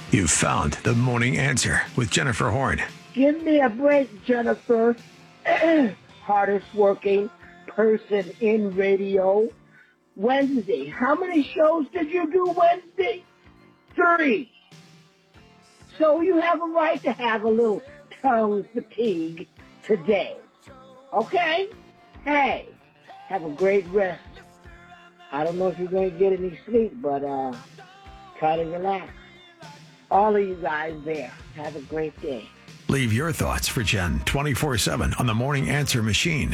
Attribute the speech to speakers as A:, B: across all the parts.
A: You've found the morning answer with Jennifer Horn.
B: Give me a break, Jennifer. Hardest working person in radio. Wednesday. How many shows did you do Wednesday? 3. So you have a right to have a little tongue fatigue today. Okay? Hey, have a great rest. I don't know if you're going to get any sleep, but try to relax. All of you guys there, have a great day.
A: Leave your thoughts for Jen 24/7 on the Morning Answer Machine,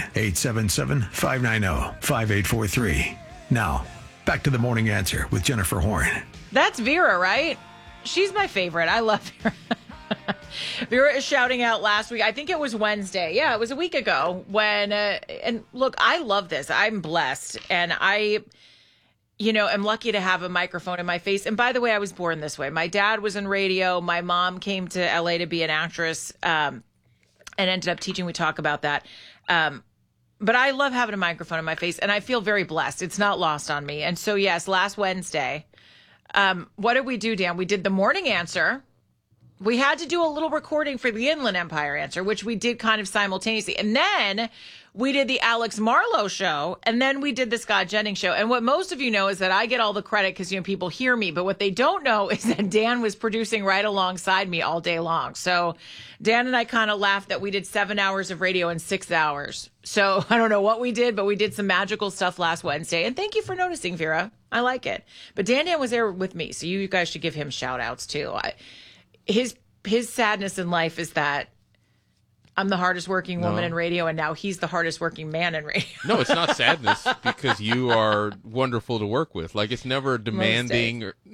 A: 877-590-5843. Now, back to the Morning Answer with Jennifer Horn.
C: That's Vera, right? She's my favorite. I love Vera. Vera is shouting out last week. I think it was Wednesday. Yeah, it was a week ago when, and look, I love this. I'm blessed. And I'm lucky to have a microphone in my face. And by the way, I was born this way. My dad was in radio. My mom came to LA to be an actress and ended up teaching. We talk about that. But I love having a microphone in my face, and I feel very blessed. It's not lost on me. And so, yes, last Wednesday, what did we do, Dan? We did the morning answer. We had to do a little recording for the Inland Empire answer, which we did kind of simultaneously. And then we did the Alex Marlowe show, and then we did the Scott Jennings show. And what most of you know is that I get all the credit because, people hear me. But what they don't know is that Dan was producing right alongside me all day long. So Dan and I kind of laughed that we did 7 hours of radio in 6 hours. So I don't know what we did, but we did some magical stuff last Wednesday. And thank you for noticing, Vera. I like it. But Dan was there with me, so you guys should give him shout outs too. His sadness in life is that I'm the hardest working woman in radio, and now he's the hardest working man in radio.
D: No, it's not sadness because you are wonderful to work with. Like, it's never demanding or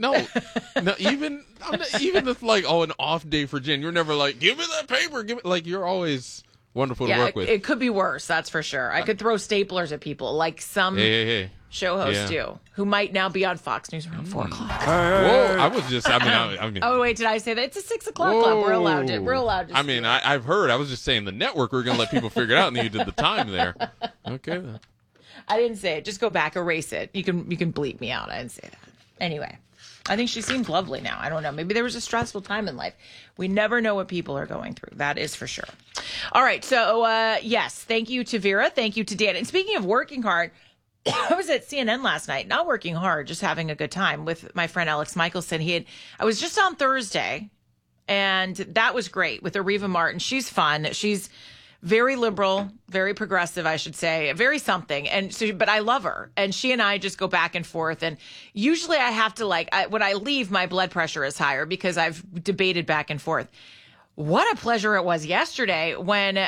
D: even if like, an off day for Jen, you're never like, give me that paper, you're always wonderful to work with.
C: It could be worse, that's for sure. I could throw staplers at people like some show hosts do, who might now be on Fox News around 4 o'clock.
D: Whoa, I was just, I mean.
C: Oh, wait, did I say that? It's a 6 o'clock club. We're allowed to.
D: I mean, I've heard. I was just saying the network, we're going to let people figure it out, and then you did the time there. Okay, then.
C: I didn't say it. Just go back, erase it. You can bleep me out. I didn't say that. Anyway, I think she seems lovely now. I don't know. Maybe there was a stressful time in life. We never know what people are going through. That is for sure. All right. So, yes, thank you to Vera. Thank you to Dan. And speaking of working hard, I was at CNN last night, not working hard, just having a good time with my friend Alex Michelson. I was just on Thursday, and that was great with Areva Martin. She's fun. She's very liberal, very progressive, I should say, very something. And so, but I love her, and she and I just go back and forth. And usually I have to when I leave, my blood pressure is higher because I've debated back and forth. What a pleasure it was yesterday when